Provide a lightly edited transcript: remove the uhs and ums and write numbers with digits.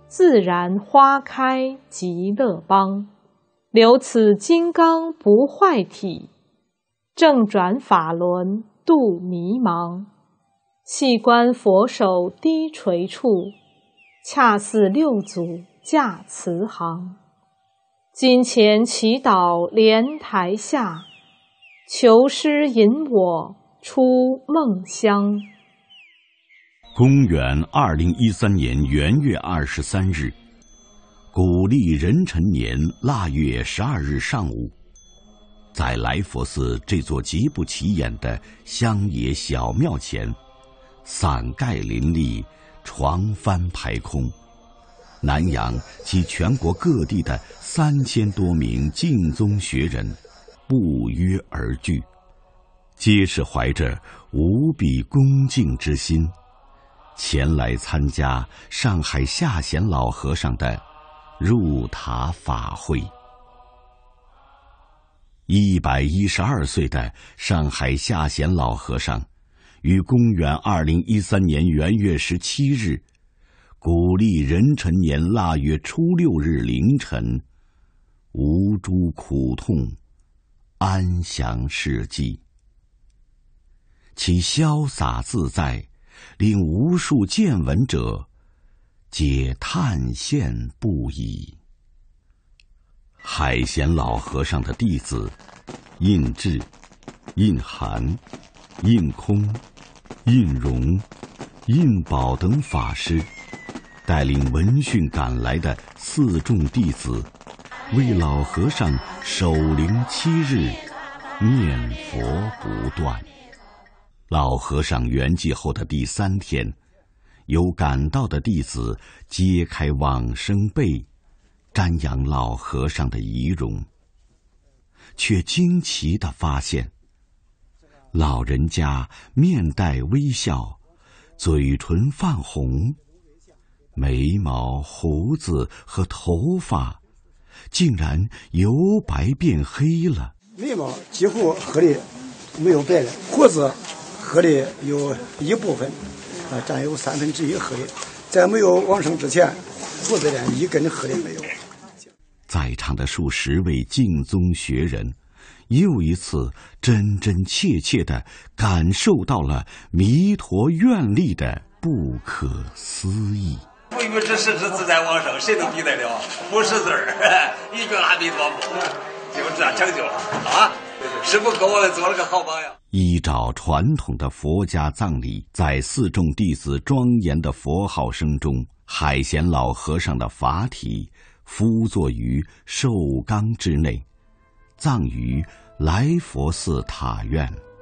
自然花开极乐邦。留此金刚不坏体，正转法轮度迷茫。细观佛手低垂处，恰似六祖驾慈航。金钱祈祷莲台下，求师引我出梦乡。 公元2013年元月23日，古历壬辰年腊月12日上午，在来佛寺这座极不起眼的乡野小庙前，伞盖林立，床幡排空，南洋及全国各地的3000多名净宗学人不约而聚，皆是怀着无比恭敬之心前来参加上海下贤老和尚的入塔法会。112岁的上海下贤老和尚于公元2013年元月17日，古历壬辰年腊月初6日凌晨，无诸苦痛，安详逝迹。其潇洒自在，令无数见闻者皆叹羡不已。海贤老和尚的弟子印智、印涵、印空、印荣、印宝等法师带领闻讯赶来的4众弟子，为老和尚守灵7日，念佛不断。老和尚圆寂后的第3天，有赶到的弟子揭开往生被，瞻仰老和尚的遗容，却惊奇地发现，老人家面带微笑，嘴唇泛红，眉毛、胡子和头发竟然由白变黑了。 眉毛几乎黑的没有白了，胡子黑的有一部分，占有1/3黑的。在没有往生之前，胡子连一根黑的没有。 在场的数十位净宗学人，又一次真真切切地感受到了弥陀愿力的不可思议。 不与之实之自在往生，谁能比得了？不识字儿，一个阿弥陀佛，就这样成就了啊！师父给我们做了个好榜样。 依照传统的佛家葬礼，在4众弟子庄严的佛号声中，海贤老和尚的法体敷坐于寿缸之内，葬于来佛寺塔院。